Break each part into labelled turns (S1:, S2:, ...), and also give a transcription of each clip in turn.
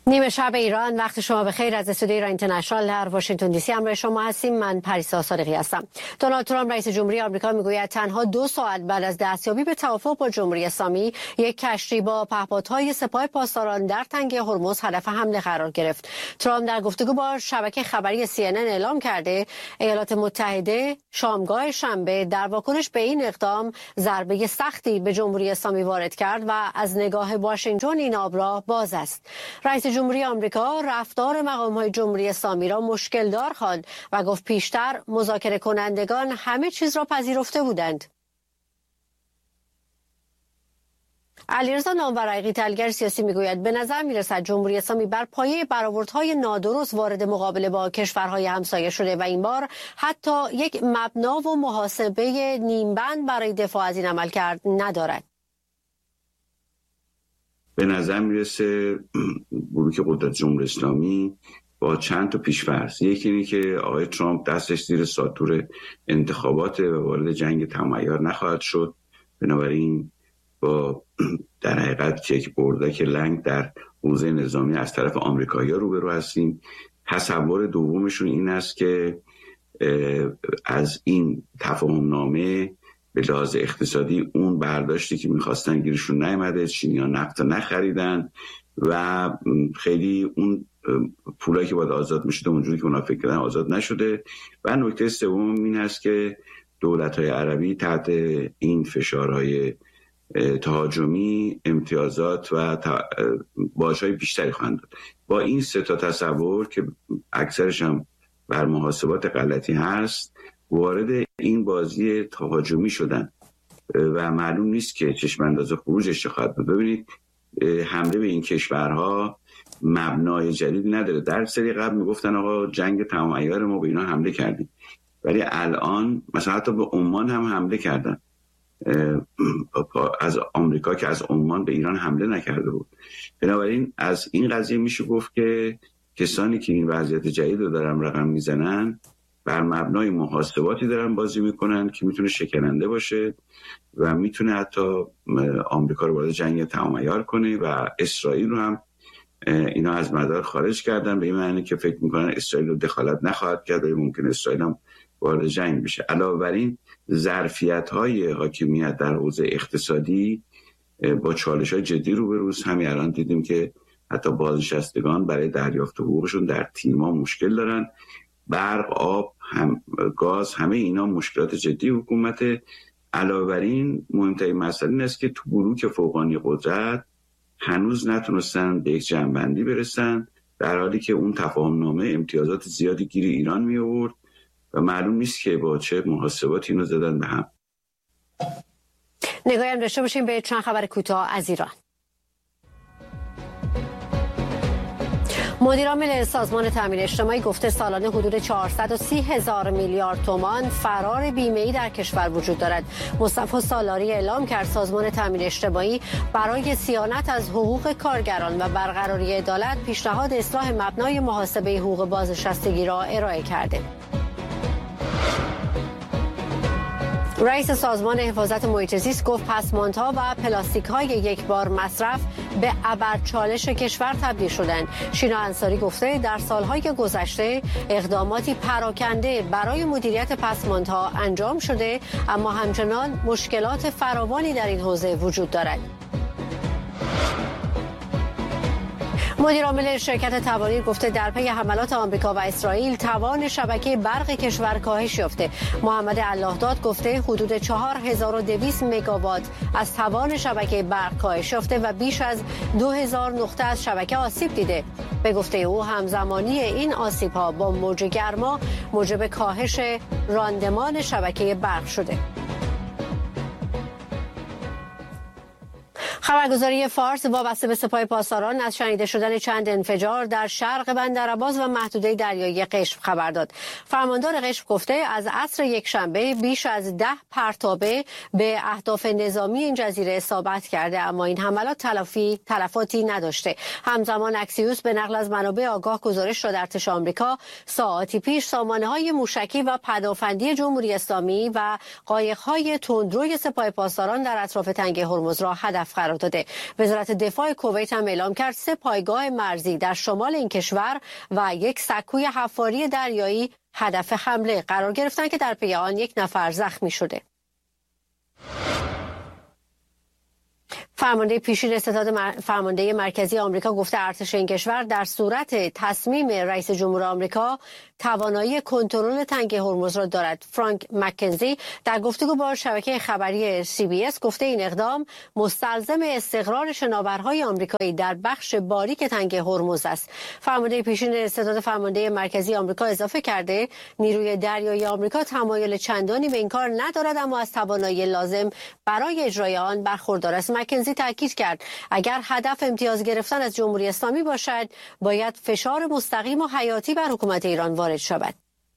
S1: نیمه شب ایران، وقت شما بخیر. از استودیو ایران اینترنشنال در واشنگتن دی سی همراه شما هستیم. من پریسا صادقی هستم. دونالد ترامپ رئیس جمهوری آمریکا میگوید تنها 2 ساعت بعد از دستیابی به توافق با جمهوری اسلامی، یک کشتی با پهپادهای سپاه پاسداران در تنگه هرمز هدف حمله قرار گرفت. ترامپ در گفتگو با شبکه خبری CNN اعلام کرده ایالات متحده شامگاه شنبه در واکنش به این اقدام ضربه سختی به جمهوری اسلامی وارد کرد و از نگاه واشنگتن این آبراه باز است. رئیس جمهوری آمریکا رفتار مقام‌های جمهوری اسلامی را مشکل دار خواند و گفت پیشتر مذاکره کنندگان همه چیز را پذیرفته بودند. علیرضا نامورقی، تحلیلگر سیاسی، میگوید به نظر میرسد جمهوری اسلامی بر پایه برآوردهای نادرست وارد مقابله با کشورهای همسایه شده و این بار حتی یک مبنا و محاسبه نیمبند برای دفاع از این عملکرد ندارد.
S2: به نظر میرسه بلوک قدرت جمهوری اسلامی با چند تا پیش‌فرض، یکی اینه که آقای ترامپ دستش زیر ساطور انتخابات و وارد جنگ تمایار نخواهد شد، بنابراین با در حقیقت یک بردک لنگ در حوزه نظامی از طرف آمریکایی‌ها روبرو هستیم. تصور دومشون این است که از این تفاهم‌نامه به لحاظ اقتصادی اون برداشتی که میخواستن گیرشون نیامده، چینی‌ها نفت نخریدن و خیلی اون پولایی که باید آزاد میشده اونجوری که اونا فکر کردن آزاد نشده. و نکته سوم این هست که دولت‌های عربی تحت این فشارهای تهاجمی امتیازات و باج‌های بیشتری خواهند داد. با این 3 تا تصور که اکثرش هم بر محاسبات غلطی هست وارد این بازی تهاجمی شدن و معلوم نیست که چشم انداز خروجش چه خواهد بود. ببینید حمله به این کشورها مبنای جدیدی نداره. در سری قبل میگفتن آقا جنگ تمام عیار ما به اینا حمله کردیم، ولی الان مثلا حتی به عمان هم حمله کردن از آمریکا که از عمان به ایران حمله نکرده بود. بنابراین از این قضیه میشه گفت که کسانی که این وضعیت جدید رو دارن رقم میزنن بر مبنای محاسباتی دارن بازی میکنن که میتونه شکننده باشه و میتونه حتی آمریکا رو وارد جنگ تمام عیار کنه و اسرائیل رو هم اینا از مدار خارج کردن، به این معنی که فکر میکنن اسرائیل رو دخالت نخواهد کرد و ممکن اسرائیل هم وارد جنگ بشه. علاوه بر این ظرفیت‌های حاکمیت در حوزه اقتصادی با چالش‌های جدی روبروست. همین الان دیدیم که حتی بازنشستگان برای دریافت حقوقشون در تیم‌ها مشکل دارن. برق، آب، گاز، همه اینا مشکلات جدی حکومته. علاوه بر این مهمترین مسئله این است که تو بلوک فوقانی قدرت هنوز نتونستن به یک جمع‌بندی برسن، در حالی که اون تفاهم‌نامه امتیازات زیادی گیر ایران می آورد و معلوم نیست که با چه محاسباتی اینو زدن به هم.
S1: نگاهی هم داشته باشیم به چند خبر کوتاه از ایران. مدیرعامل سازمان تامین اجتماعی گفته سالانه حدود 430,000 میلیارد تومان فرار بیمه‌ای در کشور وجود دارد. مصطفی سالاری اعلام کرد سازمان تامین اجتماعی برای صیانت از حقوق کارگران و برقراری عدالت پیشنهاد اصلاح مبنای محاسبه حقوق بازنشستگی را ارائه کرده. رئیس سازمان حفاظت محیط زیست گفت پسماندها و پلاستیک‌های یک بار مصرف به ابرچالش کشور تبدیل شدند. شینا انصاری گفته در سالهای گذشته اقداماتی پراکنده برای مدیریت پسماندها انجام شده، اما همچنان مشکلات فراوانی در این حوزه وجود دارد. مدیرعامل شرکت توانیر گفته در پی حملات آمریکا و اسرائیل توان شبکه برق کشور کاهش یافته. محمد اللهداد گفته حدود 4200 مگاوات از توان شبکه برق کاهش یافته و بیش از 2000 نقطه از شبکه آسیب دیده. به گفته او همزمانی این آسیب‌ها با موج گرما موجب کاهش راندمان شبکه برق شده. خبرگزاری فارس وابسته به سپاه پاسداران از شنیده شدن چند انفجار در شرق بندرعباس و محدوده دریایی قشم خبر داد. فرماندار قشم گفته از عصر یکشنبه بیش از 10 پرتابه به اهداف نظامی این جزیره اصابت کرده، اما این حملات تلفاتی نداشته. همزمان اکسیوس به نقل از منابع آگاه گزارش داد ارتش آمریکا ساعاتی پیش سامانه‌های موشکی و پدافندی جمهوری اسلامی و قایق‌های تندروی سپاه پاسداران در اطراف تنگه هرمز را هدف قرار داده. وزارت دفاع کویت هم اعلام کرد 3 پایگاه مرزی در شمال این کشور و 1 سکوی حفاری دریایی هدف حمله قرار گرفتند که در پی آن 1 نفر زخمی شده. فرمانده پیشین ستاد فرمانده مرکزی آمریکا گفته ارتش این کشور در صورت تصمیم رئیس جمهور آمریکا توانایی کنترل تنگه هرمز را دارد. فرانک مکنزی در گفتگو با شبکه خبری CBS گفته این اقدام مستلزم استقرار شناورهای آمریکایی در بخش باریک تنگه هرمز است. فرمانده پیشین ستاد فرمانده مرکزی آمریکا اضافه کرده نیروی دریایی آمریکا تمایل چندانی به این کار ندارد، اما از توانایی لازم برای اجرای آن برخوردار است. مکنزی تاکید کرد اگر هدف امتیاز گرفتن از جمهوری اسلامی باشد، باید فشار مستقیم و حیاتی بر حکومت ایران وارد شود.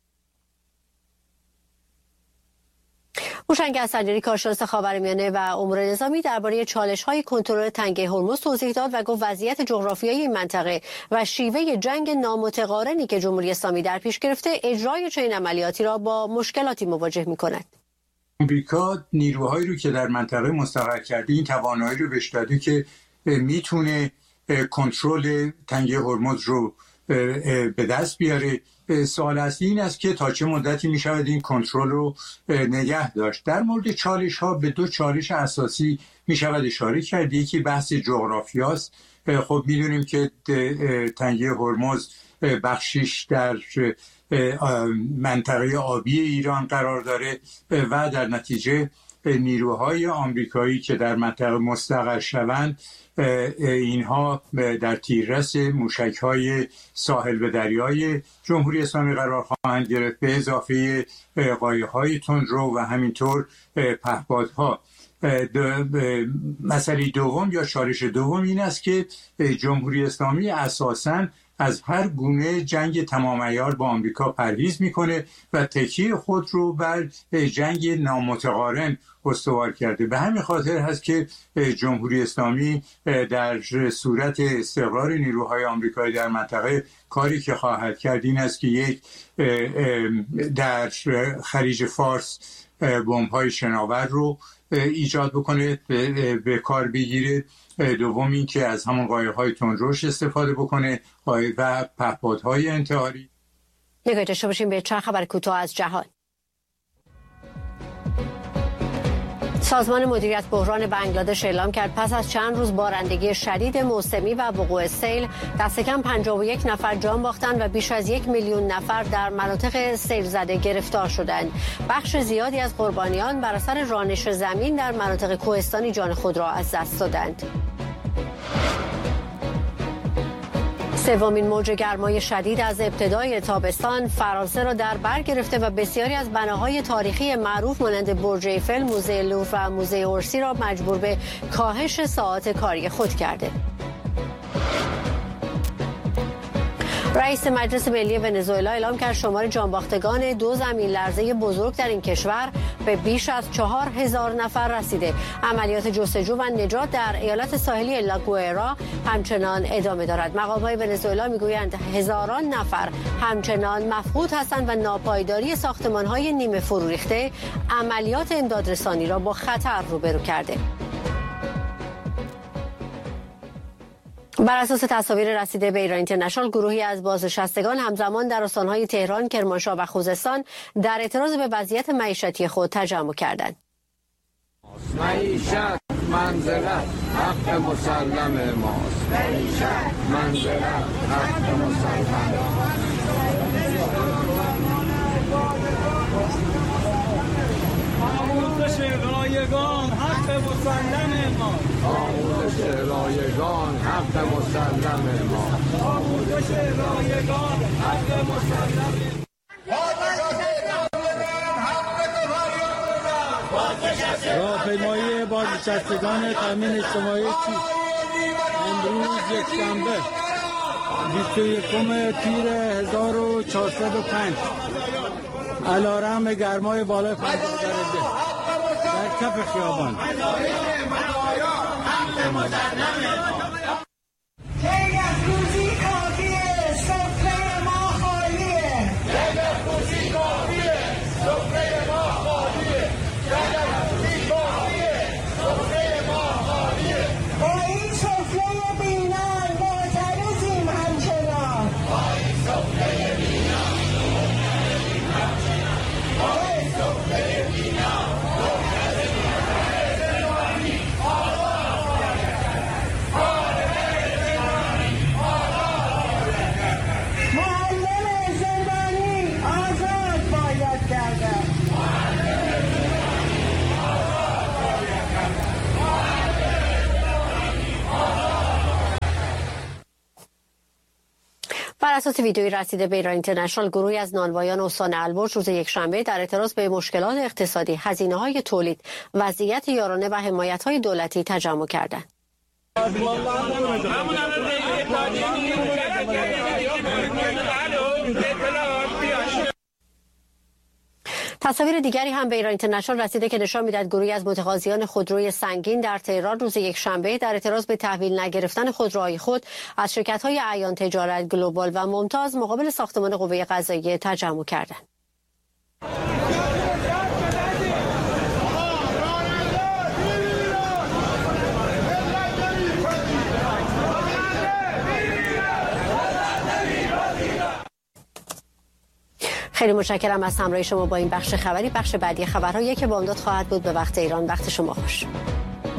S1: هوشنگ اسدجانی کارشناس خاورمیانه و امور نظامی درباره چالش‌های کنترل تنگه هرمز توضیح داد و گفت وضعیت جغرافیایی این منطقه و شیوه جنگ نامتقارنی که جمهوری اسلامی در پیش گرفته اجرای چنین عملیاتی را با مشکلاتی مواجه می‌کند.
S3: آمریکا نیروهایی رو که در منطقه مستقر کرده این توانایی رو بهش داده که میتونه کنترل تنگه هرمز رو به دست بیاره. سوال اصلی این است که تا چه مدتی میشود این کنترل رو نگه داشت. در مورد چالش ها به 2 چالش اساسی میشود اشاره کرد. یکی بحث جغرافیاست. خب میدونیم که تنگه هرمز بخشیش در منطقه آبی ایران قرار داره و در نتیجه نیروهای آمریکایی که در منطقه مستقر شوند اینها در تیررس موشک‌های ساحل به دریای جمهوری اسلامی قرار خواهند گرفت، به اضافه قایق‌های تندرو و همینطور پهپادها. مسئله دوم یا چالش دوم این است که جمهوری اسلامی اساساً از هر گونه جنگ تمام عیار با آمریکا پرهیز میکنه و تکیه خود رو بر جنگ نامتقارن استوار کرده. به همین خاطر هست که جمهوری اسلامی در صورت استقرار نیروهای آمریکایی در منطقه کاری که خواهد کرد این است که یک در خلیج فارس بمب‌های شناور رو ایجاد بکنه، به کار بگیره. دوم این که از همون قایق‌های تندروش استفاده بکنه و پهپادهای انتحاری.
S1: نگاه داشته باشیم به چند خبر کوتاه از جهان. سازمان مدیریت بحران بنگلادش اعلام کرد پس از چند روز بارندگی شدید موسمی و وقوع سیل دست کم 51 نفر جان باختند و بیش از 1 میلیون نفر در مناطق سیل زده گرفتار شدند. بخش زیادی از قربانیان بر اثر رانش زمین در مناطق کوهستانی جان خود را از دست دادند. سومین موج گرمای شدید از ابتدای تابستان فرانسه را در بر گرفته و بسیاری از بناهای تاریخی معروف مانند برج ایفل، موزه لوور و موزه اورسی را مجبور به کاهش ساعات کاری خود کرده. رئیس مجلس ملی ونزوئلا اعلام کرد شمار جانباختگان 2 زمین لرزه بزرگ در این کشور به بیش از 4000 نفر رسیده. عملیات جستجو و نجات در ایالت ساحلی لاگوئرا همچنان ادامه دارد. مقام‌های ونزوئلا میگویند هزاران نفر همچنان مفقود هستند و ناپایداری ساختمان‌های نیمه فرو ریخته عملیات امدادرسانی را با خطر روبرو کرده. بر اساس تصاویر رسیده به ایران اینترنشنال، گروهی از بازنشستگان همزمان در استانهای تهران، کرمانشاه و خوزستان در اعتراض به وضعیت معیشتی خود تجمع کردند.
S4: معیشت منزلت حق مسلم ماست. معیشت منزلت حق مسلم ماست. آموزش رایگان حق مسلم ماست. آموزش رایگان حق مسلم ماست. آموزش رایگان حق مسلم راهپیمایی بازنشستگان تامین اجتماعی امروز یکشنبه 21 تیر 1405 علیرغم گرمای بالای 50 درجه در کف خیابان
S1: بر اساس ویدیویی رسیده به ایران اینترنشنال، گروهی از نانوایان استان البرز روز یکشنبه در اعتراض به مشکلات اقتصادی، هزینه‌های تولید، وضعیت یارانه و حمایت‌های دولتی تجمع کردند. تصاویر دیگری هم به ایران اینترنشنال رسیده که نشان می‌دهد گروهی از متقاضیان خودروی سنگین در تهران روز یکشنبه در اعتراض به تحویل نگرفتن خودروهای خود از شرکت‌های اعیان تجارت، گلوبال و ممتاز مقابل ساختمان قوه قضاییه تجمع کردند. خیلی متشکرم از همراهی شما با این بخش خبری. بخش بعدی خبرها یک بامداد خواهد بود. به وقت ایران، وقت شما خوش.